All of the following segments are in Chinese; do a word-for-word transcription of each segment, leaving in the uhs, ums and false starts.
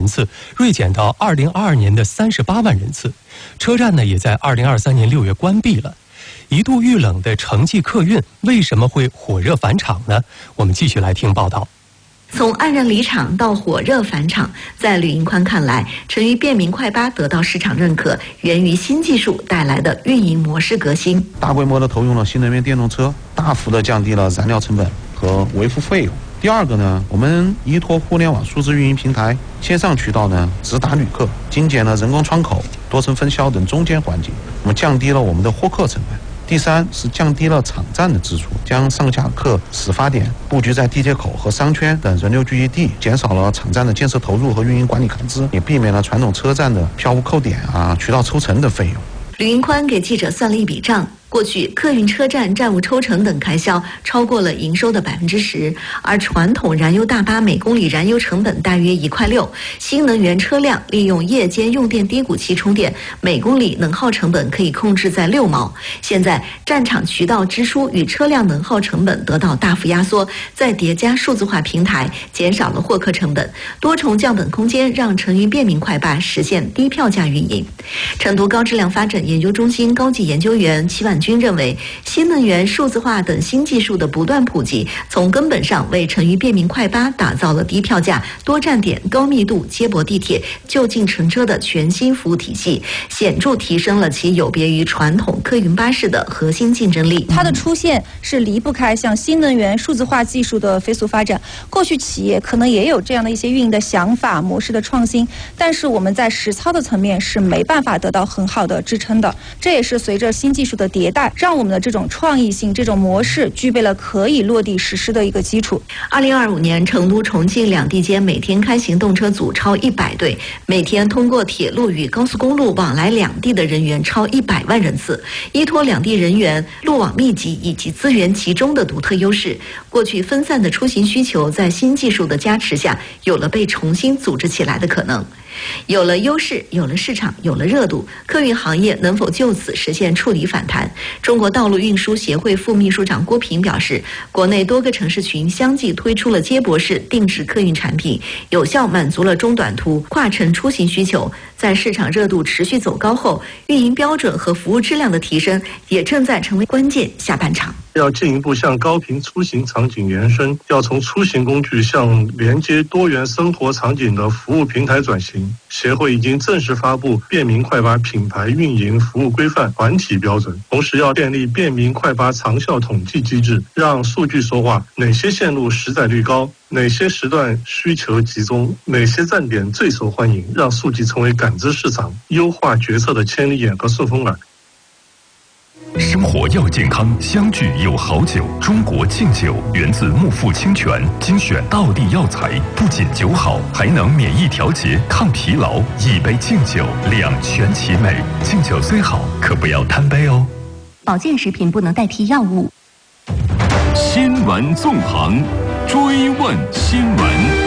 次，锐减到二零二二年的三十八万人次。车站呢，也在二零二三年六月关闭了。一度遇冷的城际客运为什么会火热返场呢？我们继续来听报道。 从黯然离场到火热返场，在吕银宽看来，成渝便民快八得到市场认可，源于新技术带来的运营模式革新。 大规模的投用了新能源电动车，大幅的降低了燃料成本和维护费用。第二个呢，我们依托互联网数字运营平台，线上渠道呢直达旅客，精简了人工窗口、多层分销等中间环节，我们降低了我们的获客成本。第三是降低了场站的支出，将上下客始发点布局在地铁口和商圈等人流聚集地，减少了场站的建设投入和运营管理开支，也避免了传统车站的票务扣点啊、渠道抽成的费用。 吕银宽给记者算了一笔账。过去客运车站站务抽成等开销超过了营收的百分之十，而传统燃油大巴每公里燃油成本大约一块六，新能源车辆利用夜间用电低谷期充电，每公里能耗成本可以控制在六毛。现在站场渠道支出与车辆能耗成本得到大幅压缩，再叠加数字化平台，减少了获客成本，多重降本空间让成渝便民快八实现低票价运营。成都高质量发展研究中心高级研究员齐婉军认为，新能源、数字化等新技术的不断普及，从根本上为成渝便民快八打造了低票价、多站点、高密度接驳地铁、就近乘车的全新服务体系，显著提升了其有别于传统客运巴士的核心竞争力。 它的出现是离不开像新能源、数字化技术的飞速发展。过去企业可能也有这样的一些运营的想法、模式的创新，但是我们在实操的层面是没办法得到很好的支撑的。这也是随着新技术的迭代，让我们的这种创意性、这种模式具备了可以落地实施的一个基础。 二零二五年，成都、重庆两地间每天开行动车组超一百对，每天通过铁路与高速公路往来两地的人员超一百万人次。依托两地人员路网密集以及资源集中的独特优势，过去分散的出行需求在新技术的加持下，有了被重新组织起来的可能。有了优势，有了市场，有了热度，客运行业能否就此实现触底反弹？中国道路运输协会副秘书长郭平表示，国内多个城市群相继推出了接驳式定制客运产品，有效满足了中短途跨城出行需求。在市场热度持续走高后，运营标准和服务质量的提升也正在成为关键。下半场要进一步向高频出行场景延伸，要从出行工具向连接多元生活场景的服务平台转型。协会已经正式发布便民快八品牌运营服务规范团体标准，同时要建立便民快八长效统计机制，让数据说话，哪些线路实载率高，哪些时段需求集中，哪些站点最受欢迎，让数据成为感知市场、优化决策的千里眼和顺风耳。 生活要健康，相聚有好酒。中国敬酒源自木富清泉，精选道地药材，不仅酒好，还能免疫调节、抗疲劳。一杯敬酒，两全其美。敬酒虽好，可不要贪杯哦。 保健食品不能代替药物。 新闻纵横，追问新闻。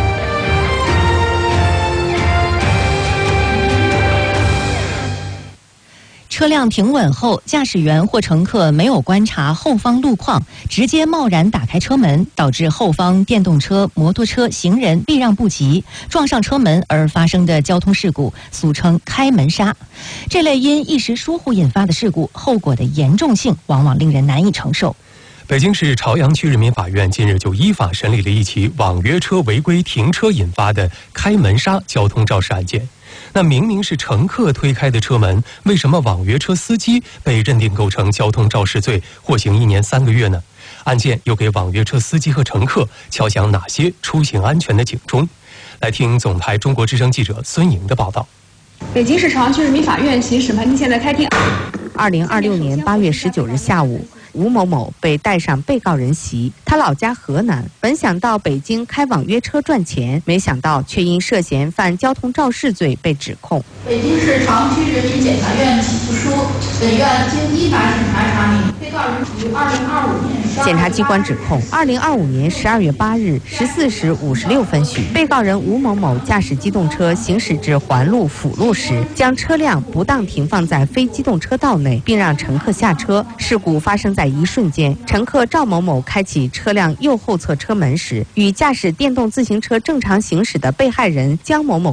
车辆停稳后，驾驶员或乘客没有观察后方路况，直接贸然打开车门，导致后方电动车、摩托车、行人避让不及，撞上车门而发生的交通事故，俗称开门杀。这类因一时疏忽引发的事故，后果的严重性往往令人难以承受。 北京市朝阳区人民法院近日就依法审理了一起网约车违规停车引发的开门杀交通肇事案件。那明明是乘客推开的车门，为什么网约车司机被认定构成交通肇事罪，获刑一年三个月呢？案件又给网约车司机和乘客敲响哪些出行安全的警钟？来听总台中国之声记者孙莹的报道。 北京市朝阳区人民法院刑事审判庭现在开庭。 二零二六年八月十九日下午，吴某某被带上被告人席，他老家河南，本想到北京开网约车赚钱，没想到却因涉嫌犯交通肇事罪被指控。 北京市朝阳区人民检察院起诉书，本院经依法审查查明，被告人于二零二五年检察机关指控，二零二五年十二月八日十四时五十六分许，被告人吴某某驾驶机动车行驶至环路辅路时，将车辆不当停放在非机动车道内，并让乘客下车。事故发生在一瞬间，乘客赵某某开启车辆右后侧车门时，与驾驶电动自行车正常行驶的被害人江某某